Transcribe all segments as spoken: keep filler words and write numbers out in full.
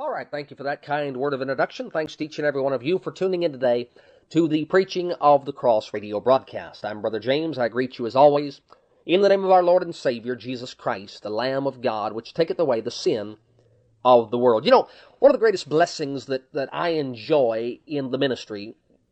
All right, thank you for that kind word of introduction. Thanks to each and every one of you for tuning in today to the Preaching of the Cross radio broadcast. I'm Brother James. I greet you as always in the name of our Lord and Savior, Jesus Christ, the Lamb of God, which taketh away the sin of the world. You know, one of the greatest blessings that, that I enjoy in the ministry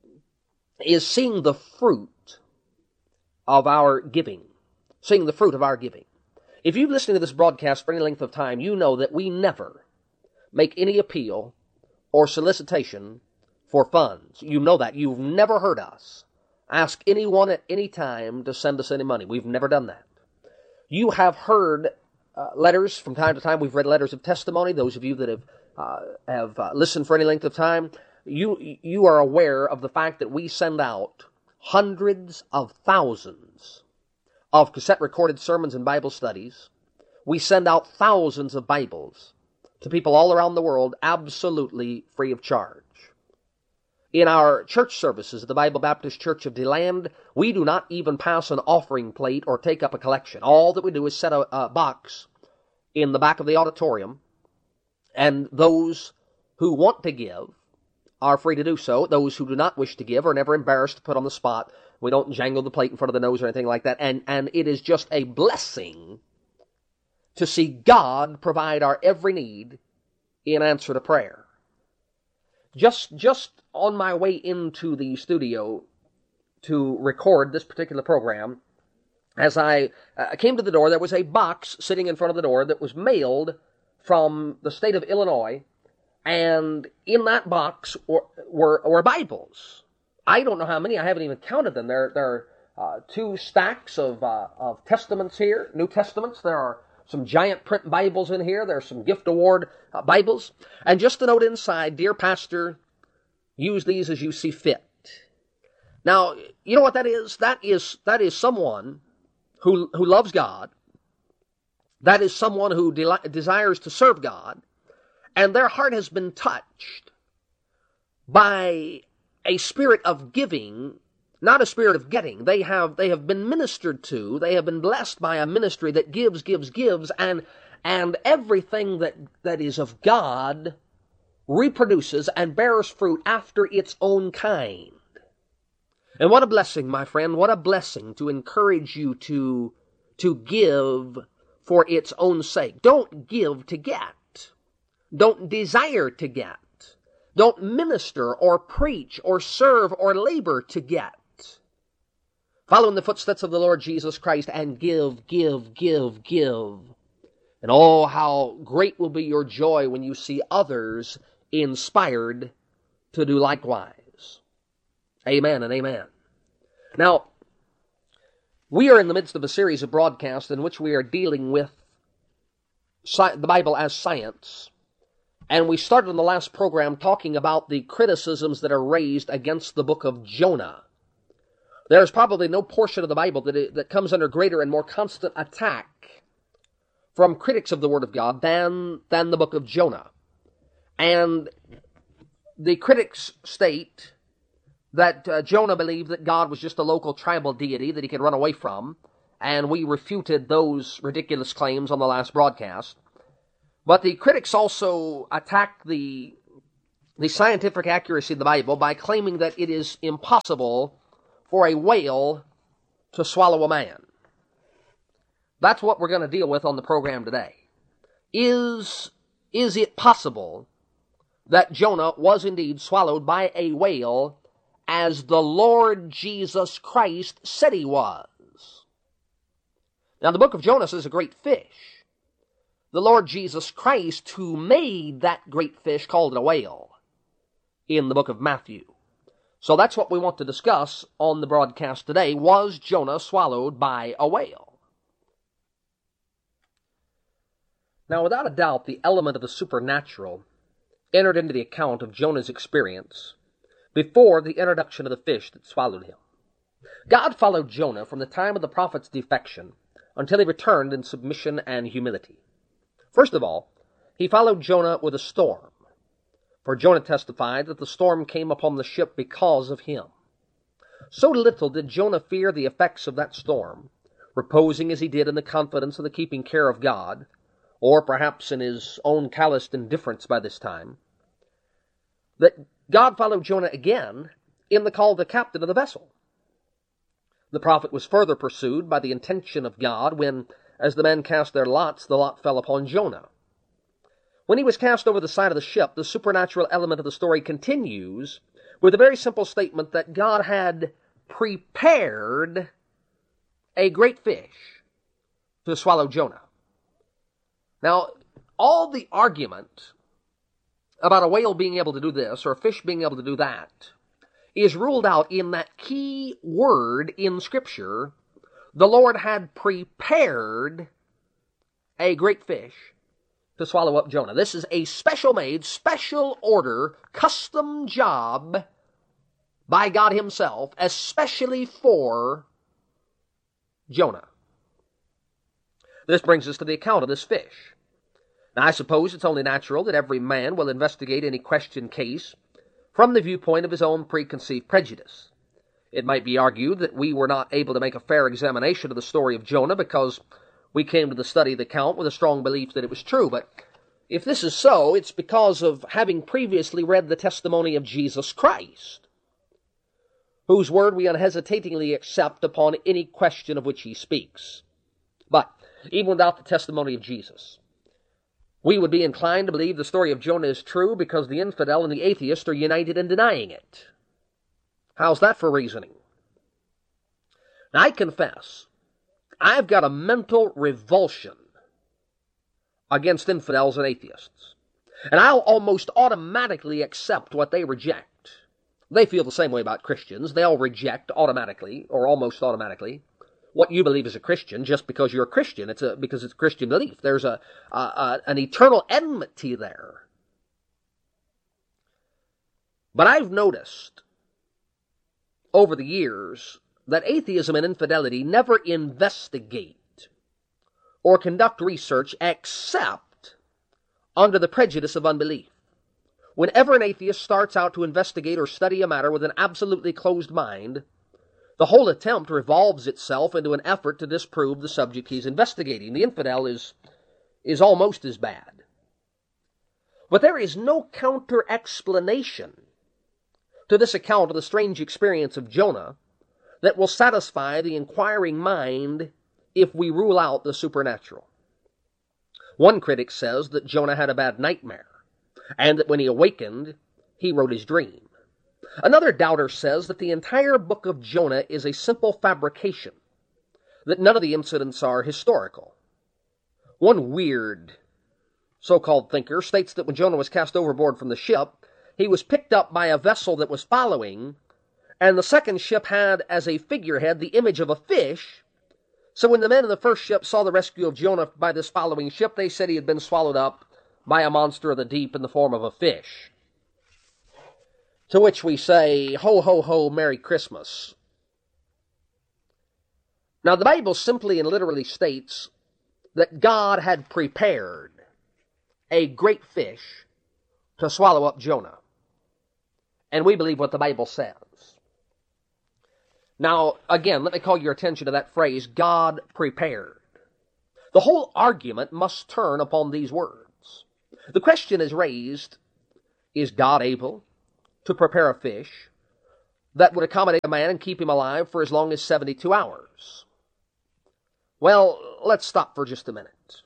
is seeing the fruit of our giving. Seeing the fruit of our giving. If you've listened to this broadcast for any length of time, you know that we never make any appeal or solicitation for funds. You know that. You've never heard us ask anyone at any time to send us any money. We've never done that. You have heard uh, letters from time to time. We've read letters of testimony. Those of you that have uh, have uh, listened for any length of time, you you are aware of the fact that we send out hundreds of thousands of cassette-recorded sermons and Bible studies. We send out thousands of Bibles to people all around the world absolutely free of charge. In our church services at the Bible Baptist Church of DeLand, we do not even pass an offering plate or take up a collection. All that we do is set a, a box in the back of the auditorium, and those who want to give are free to do so. Those who do not wish to give are never embarrassed to put on the spot. We don't jangle the plate in front of the nose or anything like that. And, and it is just a blessing to see God provide our every need in answer to prayer. Just, just on my way into the studio to record this particular program, as I uh, came to the door, there was a box sitting in front of the door that was mailed from the state of Illinois, and in that box were, were, were Bibles. I don't know how many. I haven't even counted them. There, there are uh, two stacks of uh, of testaments here, New Testaments. There are some giant print Bibles in here. There are some gift award uh, Bibles. And just a note inside, dear pastor, use these as you see fit. Now, you know what that is? That is that is someone who who loves God. That is someone who de- desires to serve God, and their heart has been touched by a spirit of giving, not a spirit of getting. They have they have been ministered to. They have been blessed by a ministry that gives, gives, gives, and and everything that, that is of God reproduces and bears fruit after its own kind. And what a blessing, my friend, what a blessing to encourage you to, to give for its own sake. Don't give to get. Don't desire to get. Don't minister or preach or serve or labor to get. Follow in the footsteps of the Lord Jesus Christ and give, give, give, give. And oh, how great will be your joy when you see others inspired to do likewise. Amen and amen. Now, we are in the midst of a series of broadcasts in which we are dealing with sci- the Bible as science. And we started in the last program talking about the criticisms that are raised against the book of Jonah. There is probably no portion of the Bible that, that comes under greater and more constant attack from critics of the Word of God than, than the book of Jonah. And the critics state that uh, Jonah believed that God was just a local tribal deity that he could run away from, and we refuted those ridiculous claims on the last broadcast. But the critics also attack the, the scientific accuracy of the Bible by claiming that it is impossible for a whale to swallow a man. That's what we're going to deal with on the program today. Is, is it possible that Jonah was indeed swallowed by a whale as the Lord Jesus Christ said he was? Now, the book of Jonah is a great fish. The Lord Jesus Christ, who made that great fish, called it a whale in the book of Matthew. So that's what we want to discuss on the broadcast today. Was Jonah swallowed by a whale? Now, without a doubt, the element of the supernatural entered into the account of Jonah's experience before the introduction of the fish that swallowed him. God followed Jonah from the time of the prophet's defection until he returned in submission and humility. First of all, he followed Jonah with a storm, for Jonah testified that the storm came upon the ship because of him. So little did Jonah fear the effects of that storm, reposing as he did in the confidence of the keeping care of God, or perhaps in his own calloused indifference by this time, that God followed Jonah again in the call of the captain of the vessel. The prophet was further pursued by the intention of God when, as the men cast their lots, the lot fell upon Jonah. When he was cast over the side of the ship, the supernatural element of the story continues with a very simple statement that God had prepared a great fish to swallow Jonah. Now, all the argument about a whale being able to do this or a fish being able to do that is ruled out in that key word in Scripture. The Lord had prepared a great fish to swallow up Jonah. This is a special-made, special order, custom job by God himself, especially for Jonah. This brings us to the account of this fish. Now, I suppose it's only natural that every man will investigate any question case from the viewpoint of his own preconceived prejudice. It might be argued that we were not able to make a fair examination of the story of Jonah because we came to the study of the account with a strong belief that it was true. But if this is so, it's because of having previously read the testimony of Jesus Christ, whose word we unhesitatingly accept upon any question of which he speaks. But even without the testimony of Jesus, we would be inclined to believe the story of Jonah is true because the infidel and the atheist are united in denying it. How's that for reasoning? Now, I confess, I've got a mental revulsion against infidels and atheists, and I'll almost automatically accept what they reject. They feel the same way about Christians. They'll reject automatically, or almost automatically, what you believe as a Christian just because you're a Christian. It's a, because it's a Christian belief. There's a, a, a an eternal enmity there. But I've noticed over the years that atheism and infidelity never investigate or conduct research except under the prejudice of unbelief. Whenever an atheist starts out to investigate or study a matter with an absolutely closed mind, the whole attempt revolves itself into an effort to disprove the subject he's investigating. The infidel is, is almost as bad. But there is no counter-explanation to this account of the strange experience of Jonah that will satisfy the inquiring mind if we rule out the supernatural. One critic says that Jonah had a bad nightmare, and that when he awakened, he wrote his dream. Another doubter says that the entire book of Jonah is a simple fabrication, that none of the incidents are historical. One weird so-called thinker states that when Jonah was cast overboard from the ship, he was picked up by a vessel that was following, and the second ship had as a figurehead the image of a fish. So when the men in the first ship saw the rescue of Jonah by this following ship, they said he had been swallowed up by a monster of the deep in the form of a fish. To which we say, ho, ho, ho, Merry Christmas. Now, the Bible simply and literally states that God had prepared a great fish to swallow up Jonah. And we believe what the Bible says. Now, again, let me call your attention to that phrase, God prepared. The whole argument must turn upon these words. The question is raised, is God able to prepare a fish that would accommodate a man and keep him alive for as long as seventy-two hours? Well, let's stop for just a minute.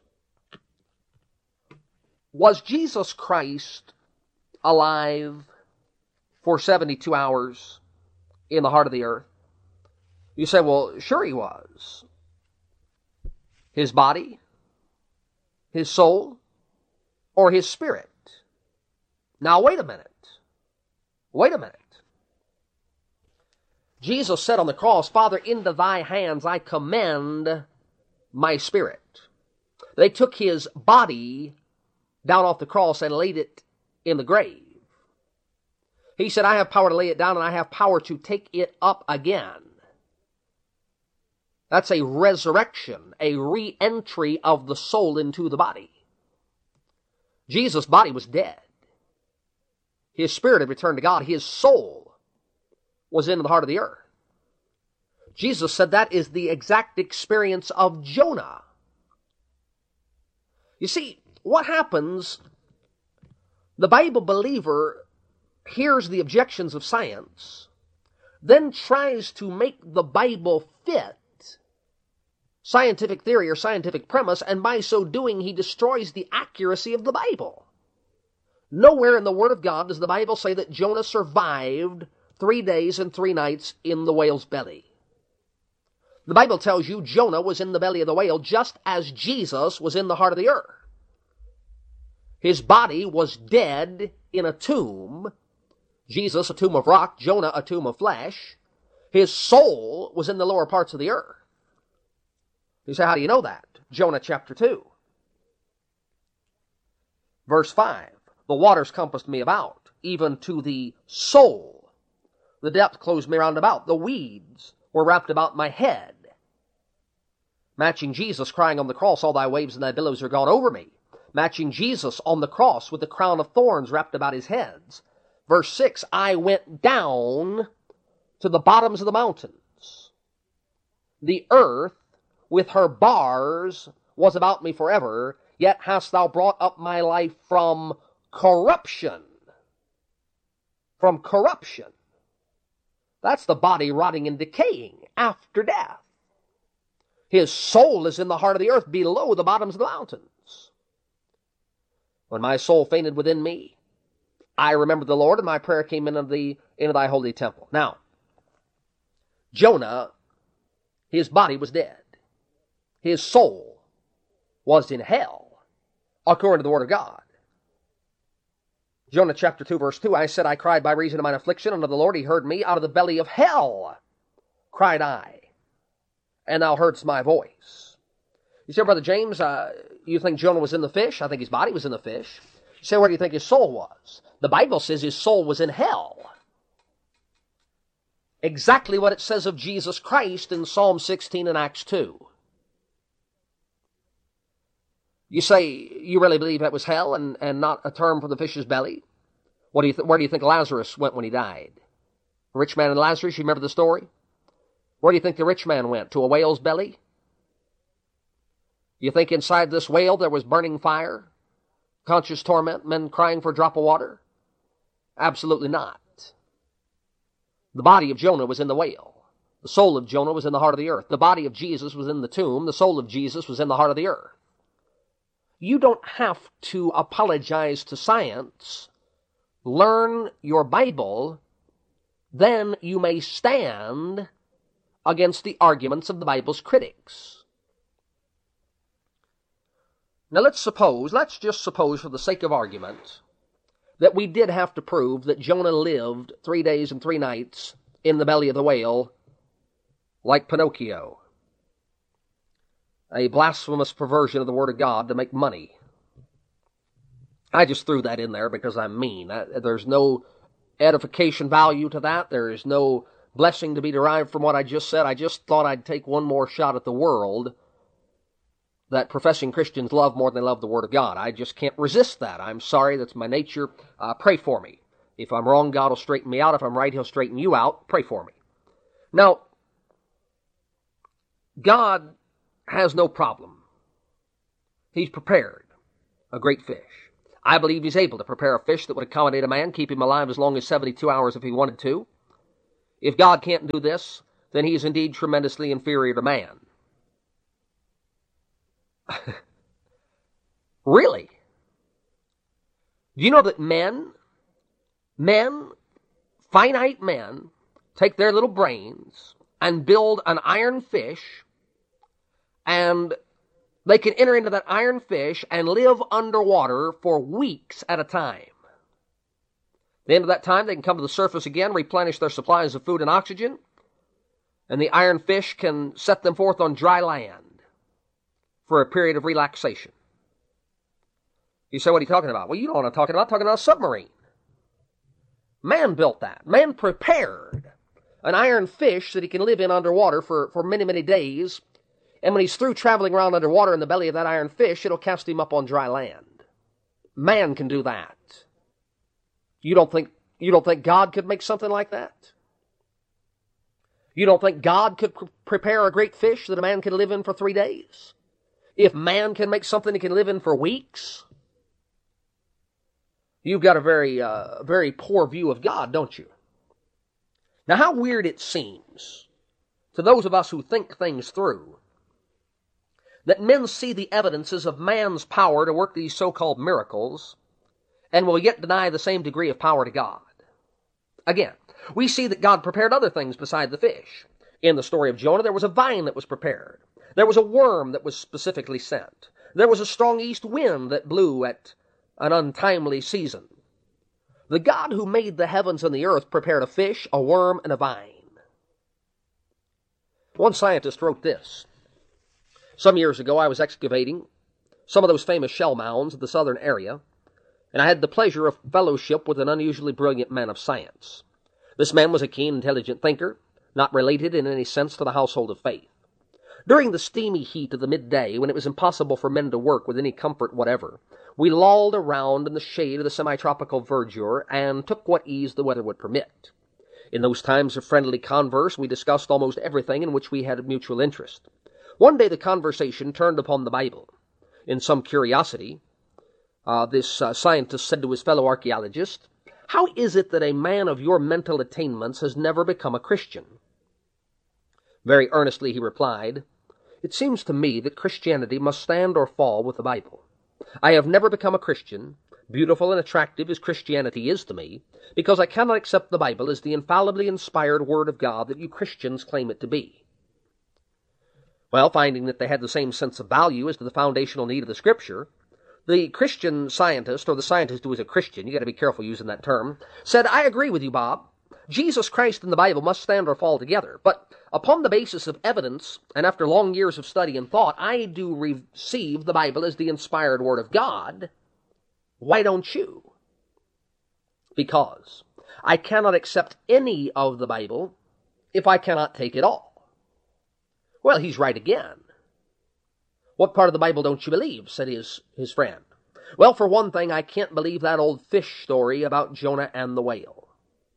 Was Jesus Christ alive for seventy-two hours in the heart of the earth? You say, well, sure he was. His body, his soul, or his spirit? Now, wait a minute. Wait a minute. Jesus said on the cross, Father, into thy hands I commend my spirit. They took his body down off the cross and laid it in the grave. He said, I have power to lay it down and I have power to take it up again. That's a resurrection, a re-entry of the soul into the body. Jesus' body was dead. His spirit had returned to God. His soul was in the heart of the earth. Jesus said that is the exact experience of Jonah. You see, what happens, the Bible believer hears the objections of science, then tries to make the Bible fit scientific theory or scientific premise, and by so doing, he destroys the accuracy of the Bible. Nowhere in the Word of God does the Bible say that Jonah survived three days and three nights in the whale's belly. The Bible tells you Jonah was in the belly of the whale just as Jesus was in the heart of the earth. His body was dead in a tomb. Jesus, a tomb of rock. Jonah, a tomb of flesh. His soul was in the lower parts of the earth. You say, how do you know that? Jonah chapter two. Verse five. The waters compassed me about, even to the soul. The depth closed me round about. The weeds were wrapped about my head. Matching Jesus crying on the cross, all thy waves and thy billows are gone over me. Matching Jesus on the cross with the crown of thorns wrapped about his heads. Verse six, I went down to the bottoms of the mountains. The earth with her bars was about me forever, yet hast thou brought up my life from corruption. From corruption. That's the body rotting and decaying after death. His soul is in the heart of the earth below the bottoms of the mountains. When my soul fainted within me, I remembered the Lord, and my prayer came into, the, into thy holy temple. Now, Jonah, his body was dead. His soul was in hell, according to the Word of God. Jonah chapter two, verse two, I said, I cried by reason of mine affliction unto the Lord. He heard me. Out of the belly of hell cried I, and thou heardst my voice. You say, Brother James, uh, you think Jonah was in the fish? I think his body was in the fish. You say, where do you think his soul was? The Bible says his soul was in hell. Exactly what it says of Jesus Christ in Psalm sixteen and Acts two. You say, you really believe that was hell and, and not a term for the fish's belly? What do you th- where do you think Lazarus went when he died? The rich man and Lazarus, you remember the story? Where do you think the rich man went? To a whale's belly? You think inside this whale there was burning fire? Conscious torment? Men crying for a drop of water? Absolutely not. The body of Jonah was in the whale. The soul of Jonah was in the heart of the earth. The body of Jesus was in the tomb. The soul of Jesus was in the heart of the earth. You don't have to apologize to science. Learn your Bible, then you may stand against the arguments of the Bible's critics. Now let's suppose, let's just suppose for the sake of argument, that we did have to prove that Jonah lived three days and three nights in the belly of the whale like Pinocchio. A blasphemous perversion of the Word of God to make money. I just threw that in there because I'm mean. There's no edification value to that. There is no blessing to be derived from what I just said. I just thought I'd take one more shot at the world that professing Christians love more than they love the Word of God. I just can't resist that. I'm sorry, that's my nature. Uh, pray for me. If I'm wrong, God will straighten me out. If I'm right, He'll straighten you out. Pray for me. Now, God has no problem. He's prepared a great fish. I believe He's able to prepare a fish that would accommodate a man, keep him alive as long as seventy-two hours if He wanted to. If God can't do this, then He is indeed tremendously inferior to man. Really? Do you know that men, men, finite men, take their little brains and build an iron fish, and they can enter into that iron fish and live underwater for weeks at a time. At the end of that time, they can come to the surface again, replenish their supplies of food and oxygen, and the iron fish can set them forth on dry land for a period of relaxation. You say, what are you talking about? Well, you know what I'm talking about. I'm talking about a submarine. Man built that. Man prepared an iron fish that he can live in underwater for, for many, many days. And when he's through traveling around underwater in the belly of that iron fish, it'll cast him up on dry land. Man can do that. You don't think, you don't think God could make something like that? You don't think God could prepare a great fish that a man could live in for three days? If man can make something he can live in for weeks, you've got a very, uh, very poor view of God, don't you? Now, how weird it seems to those of us who think things through that men see the evidences of man's power to work these so-called miracles and will yet deny the same degree of power to God. Again, we see that God prepared other things beside the fish. In the story of Jonah, there was a vine that was prepared. There was a worm that was specifically sent. There was a strong east wind that blew at an untimely season. The God who made the heavens and the earth prepared a fish, a worm, and a vine. One scientist wrote this. Some years ago, I was excavating some of those famous shell mounds of the southern area, and I had the pleasure of fellowship with an unusually brilliant man of science. This man was a keen, intelligent thinker, not related in any sense to the household of faith. During the steamy heat of the midday, when it was impossible for men to work with any comfort whatever, we lolled around in the shade of the semi-tropical verdure and took what ease the weather would permit. In those times of friendly converse, we discussed almost everything in which we had mutual interest. One day the conversation turned upon the Bible. In some curiosity, uh, this uh, scientist said to his fellow archaeologist, "How is it that a man of your mental attainments has never become a Christian?" Very earnestly he replied, "It seems to me that Christianity must stand or fall with the Bible. I have never become a Christian, beautiful and attractive as Christianity is to me, because I cannot accept the Bible as the infallibly inspired Word of God that you Christians claim it to be." Well, finding that they had the same sense of value as to the foundational need of the Scripture, the Christian scientist, or the scientist who was a Christian, you got to be careful using that term, said, "I agree with you, Bob. Jesus Christ and the Bible must stand or fall together, but upon the basis of evidence, and after long years of study and thought, I do receive the Bible as the inspired Word of God. Why don't you?" "Because I cannot accept any of the Bible if I cannot take it all." Well, he's right again. "What part of the Bible don't you believe?" said his, his friend. "Well, for one thing, I can't believe that old fish story about Jonah and the whale."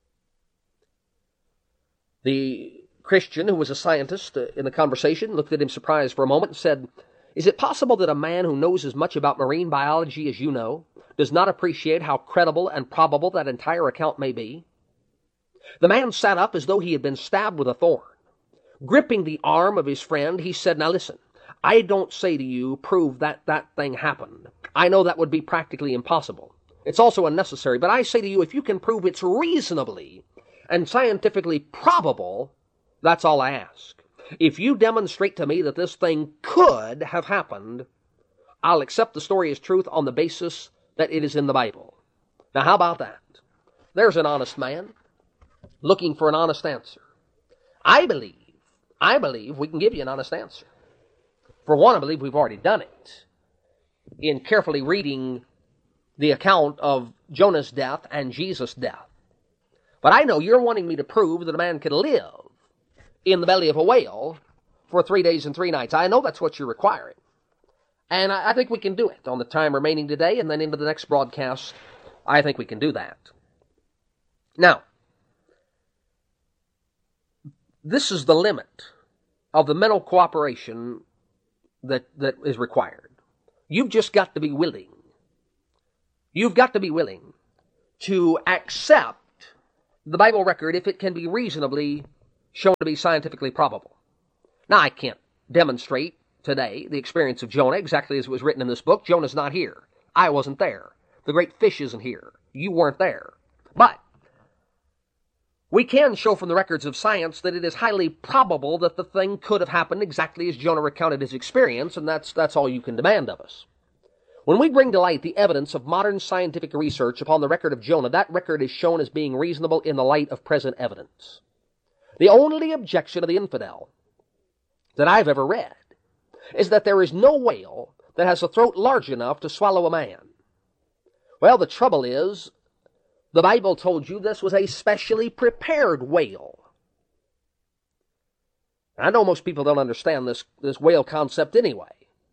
The Christian, who was a scientist in the conversation, looked at him surprised for a moment and said, "Is it possible that a man who knows as much about marine biology as you know does not appreciate how credible and probable that entire account may be?" The man sat up as though he had been stabbed with a thorn. Gripping the arm of his friend, he said, "Now listen, I don't say to you, prove that that thing happened. I know that would be practically impossible. It's also unnecessary, but I say to you, if you can prove it's reasonably and scientifically probable, that's all I ask. If you demonstrate to me that this thing could have happened, I'll accept the story as truth on the basis that it is in the Bible." Now, how about that? There's an honest man looking for an honest answer. I believe, I believe we can give you an honest answer. For one, I believe we've already done it in carefully reading the account of Jonah's death and Jesus' death. But I know you're wanting me to prove that a man can live in the belly of a whale for three days and three nights. I know that's what you're requiring. And I, I think we can do it on the time remaining today and then into the next broadcast. I think we can do that. Now, this is the limit of the mental cooperation that, that is required. You've just got to be willing. You've got to be willing to accept the Bible record if it can be reasonably shown to be scientifically probable. Now, I can't demonstrate today the experience of Jonah exactly as it was written in this book. Jonah's not here. I wasn't there. The great fish isn't here. You weren't there. But we can show from the records of science that it is highly probable that the thing could have happened exactly as Jonah recounted his experience, and that's, that's all you can demand of us. When we bring to light the evidence of modern scientific research upon the record of Jonah, that record is shown as being reasonable in the light of present evidence. The only objection of the infidel that I've ever read is that there is no whale that has a throat large enough to swallow a man. Well, the trouble is, the Bible told you this was a specially prepared whale. I know most people don't understand this, this whale concept anyway.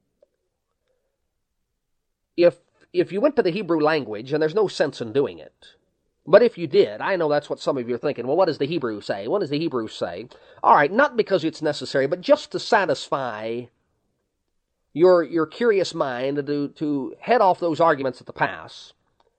If, if you went to the Hebrew language, and there's no sense in doing it, but if you did, I know that's what some of you are thinking. Well, what does the Hebrew say? What does the Hebrew say? All right, not because it's necessary, but just to satisfy your, your curious mind to, to head off those arguments at the pass,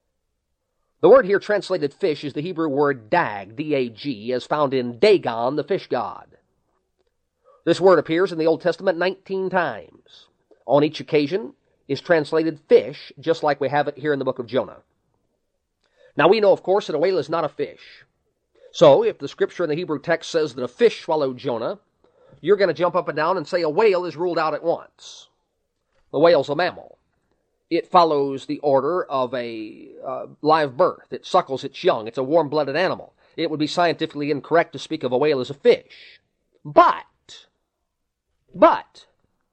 the word here translated fish is the Hebrew word dag, D A G, as found in Dagon, the fish god. This word appears in the Old Testament nineteen times. On each occasion is translated fish, just like we have it here in the book of Jonah. Now we know, of course, that a whale is not a fish. So, if the scripture in the Hebrew text says that a fish swallowed Jonah, you're going to jump up and down and say a whale is ruled out at once. The whale's a mammal. It follows the order of a uh, live birth. It suckles its young. It's a warm-blooded animal. It would be scientifically incorrect to speak of a whale as a fish. But, but,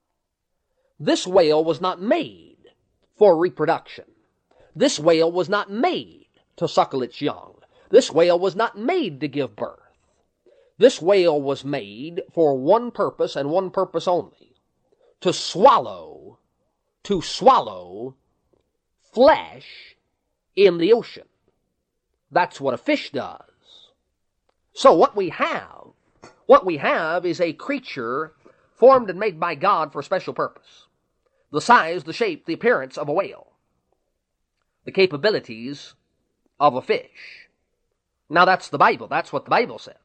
this whale was not made for reproduction. This whale was not made to suckle its young. This whale was not made to give birth. This whale was made for one purpose and one purpose only: to swallow, to swallow flesh in the ocean. That's what a fish does. So what we have, what we have is a creature formed and made by God for a special purpose. The size, the shape, the appearance of a whale. The capabilities of a fish. Now that's the Bible. That's what the Bible says.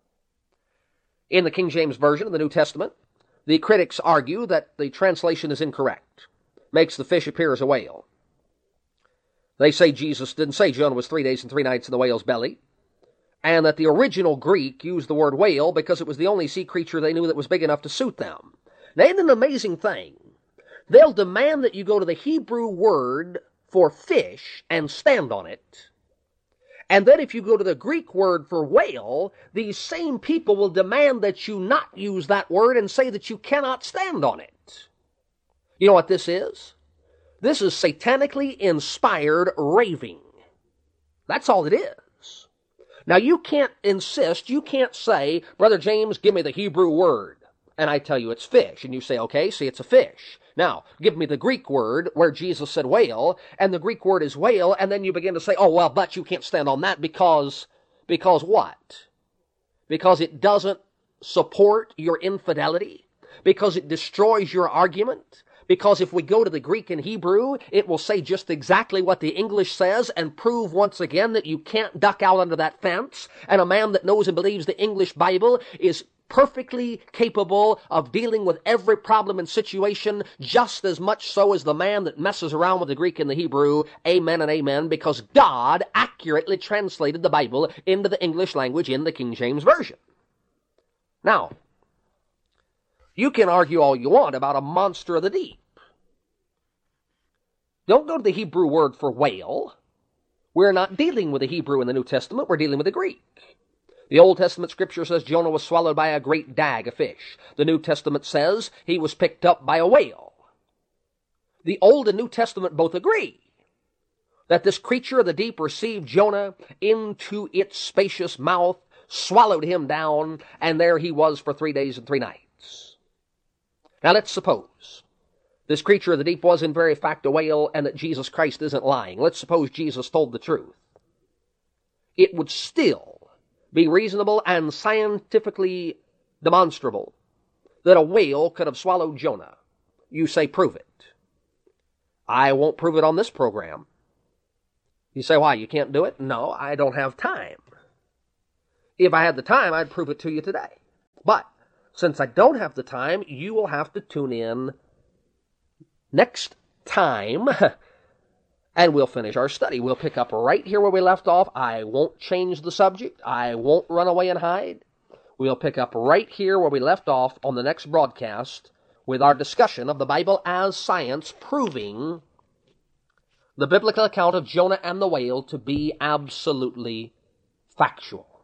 In the King James Version of the New Testament, the critics argue that the translation is incorrect. Makes the fish appear as a whale. They say Jesus didn't say Jonah was three days and three nights in the whale's belly, and that the original Greek used the word whale because it was the only sea creature they knew that was big enough to suit them. Now, isn't it an amazing thing? They'll demand that you go to the Hebrew word for fish and stand on it. And then if you go to the Greek word for whale, these same people will demand that you not use that word and say that you cannot stand on it. You know what this is? This is satanically inspired raving. That's all it is. Now you can't insist, you can't say, Brother James, give me the Hebrew word. And I tell you it's fish. And you say, okay, see, it's a fish. Now, give me the Greek word where Jesus said whale, and the Greek word is whale, and then you begin to say, oh, well, but you can't stand on that because, because what? Because it doesn't support your infidelity? Because it destroys your argument? Because if we go to the Greek and Hebrew, it will say just exactly what the English says and prove once again that you can't duck out under that fence, and a man that knows and believes the English Bible is perfectly capable of dealing with every problem and situation just as much so as the man that messes around with the Greek and the Hebrew. Amen and amen, because God accurately translated the Bible into the English language in the King James Version. Now, you can argue all you want about a monster of the deep. Don't go to the Hebrew word for whale. We're not dealing with the Hebrew in the New Testament, we're dealing with the Greek. The Old Testament scripture says Jonah was swallowed by a great dag, a fish. The New Testament says he was picked up by a whale. The Old and New Testament both agree that this creature of the deep received Jonah into its spacious mouth, swallowed him down, and there he was for three days and three nights. Now let's suppose this creature of the deep was in very fact a whale and that Jesus Christ isn't lying. Let's suppose Jesus told the truth. It would still be reasonable and scientifically demonstrable that a whale could have swallowed Jonah. You say, prove it. I won't prove it on this program. You say, why, you can't do it? No, I don't have time. If I had the time, I'd prove it to you today. But since I don't have the time, you will have to tune in next time, and we'll finish our study. We'll pick up right here where we left off. I won't change the subject. I won't run away and hide. We'll pick up right here where we left off on the next broadcast with our discussion of the Bible as science, proving the biblical account of Jonah and the whale to be absolutely factual.